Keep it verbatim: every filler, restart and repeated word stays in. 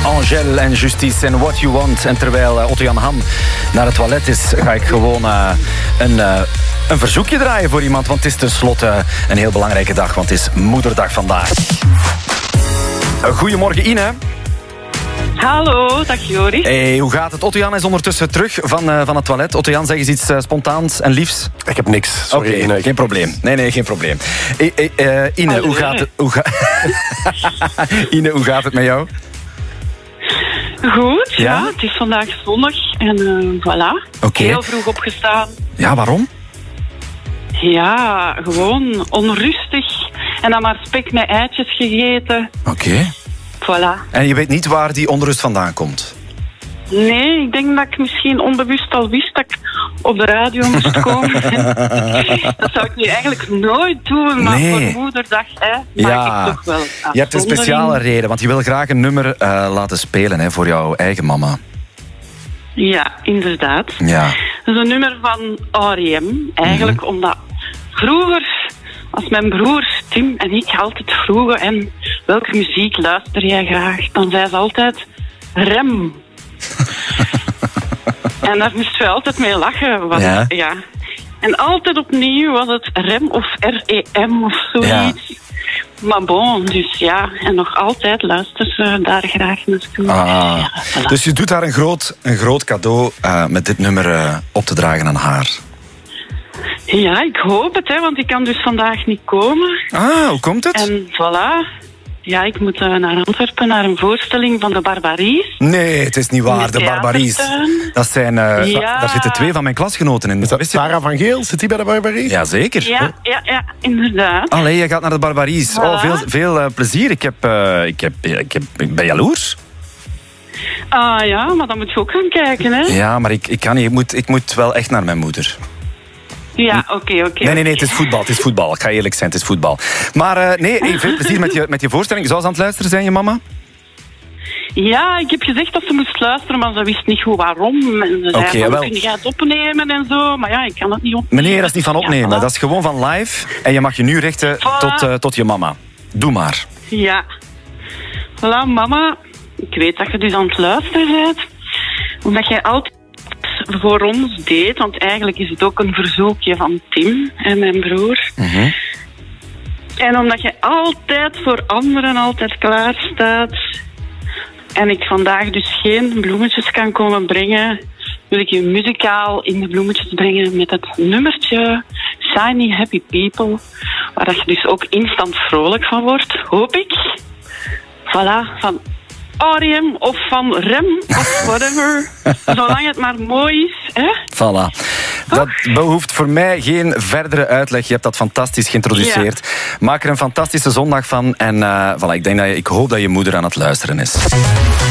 Angèle en Justice en What You Want. En terwijl uh, Otto Jan Ham naar het toilet is, ga ik gewoon uh, een, uh, een verzoekje draaien voor iemand. Want het is tenslotte een heel belangrijke dag, want het is Moederdag vandaag. Uh, goedemorgen Ine. Hallo, dag Joris. Hey, hoe gaat het? Otto Jan is ondertussen terug van, uh, van het toilet. Otto Jan, zeg eens iets uh, spontaans en liefs. Ik heb niks. Sorry, Oké, okay, geen probleem. Nee, nee, geen probleem. Hey, hey, uh, Ine, Allee. hoe gaat het? Hoe ga... Ine, hoe gaat het met jou? Goed, ja. Ja? Het is vandaag zondag en uh, voilà. Oké. Heel vroeg opgestaan. Ja, waarom? Ja, gewoon onrustig. En dan maar spek met eitjes gegeten. Oké. Okay. Voilà. En je weet niet waar die onrust vandaan komt? Nee, ik denk dat ik misschien onbewust al wist dat ik op de radio moest komen. Dat zou ik nu eigenlijk nooit doen, maar Nee. voor Moederdag hè, maak Ja. ik toch wel Je hebt een speciale reden, want je wil graag een nummer uh, laten spelen hè, voor jouw eigen mama. Ja, inderdaad. Ja. Dat is een nummer van R E M. Eigenlijk mm-hmm. omdat vroeger, als mijn broer Tim en ik altijd vroegen en welke muziek luister jij graag, dan zei ze altijd Rem. En daar moesten we altijd mee lachen. Want, Ja. ja. En altijd opnieuw was het Rem of R E M of zoiets. Ja. Maar bon, dus ja, en nog altijd luisteren ze daar graag naartoe. Ah. Ja, voilà. Dus je doet haar een groot, een groot cadeau uh, met dit nummer uh, op te dragen aan haar. Ja, ik hoop het, hè, want ik kan dus vandaag niet komen. Ah, hoe komt het? En voilà. Ja, ik moet uh, naar Antwerpen, naar een voorstelling van de Barbaries. Nee, het is niet waar, de Barbaries. Dat zijn, uh, ja. Daar zitten twee van mijn klasgenoten in. Is dat Sarah van Geel? Zit die bij de Barbaries? Jazeker. Ja, ja, ja, inderdaad. Allee, je gaat naar de Barbaries. Voilà. Oh, veel, veel uh, plezier. Ik, heb, uh, ik, heb, ik, heb, ik ben jaloers. Ah ja, maar dan moet je ook gaan kijken, hè? Ja, maar ik, ik kan niet. Ik moet, ik moet wel echt naar mijn moeder. Ja, oké, okay, oké. Okay, nee, nee, nee, het is voetbal. Het is voetbal. Ik ga eerlijk zijn, het is voetbal. Maar uh, nee, hey, veel plezier met je, met je voorstelling. Zou ze aan het luisteren zijn, je mama? Ja, ik heb gezegd dat ze moest luisteren, maar ze wist niet goed waarom. En ze zei okay, van, wel. kun je het opnemen en zo. Maar ja, ik kan het niet opnemen. Meneer, dat is niet van opnemen. Ja, voilà. Dat is gewoon van live. En je mag je nu richten Voilà. tot, uh, tot je mama. Doe maar. Ja. Voilà, mama. Ik weet dat je dus aan het luisteren bent. Omdat jij altijd voor ons deed. Want eigenlijk is het ook een verzoekje van Tim en mijn broer. Mm-hmm. En omdat je altijd voor anderen altijd klaar staat. En ik vandaag dus geen bloemetjes kan komen brengen, wil ik je muzikaal in de bloemetjes brengen met het nummertje Shiny Happy People. Waar dat je dus ook instant vrolijk van wordt, hoop ik. Voilà, van R E M of van Rem of whatever. Zolang het maar mooi is, hè? Voilà. Dat behoeft voor mij geen verdere uitleg. Je hebt dat fantastisch geïntroduceerd. Ja. Maak er een fantastische zondag van. En uh, voilà, ik, denk dat je, ik hoop dat je moeder aan het luisteren is.